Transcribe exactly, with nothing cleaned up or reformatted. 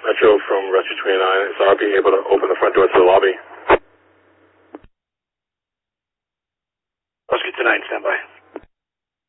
Metro from Rescue twenty-nine. Is R P able to open the front door to the lobby? Rescue twenty-nine, stand by.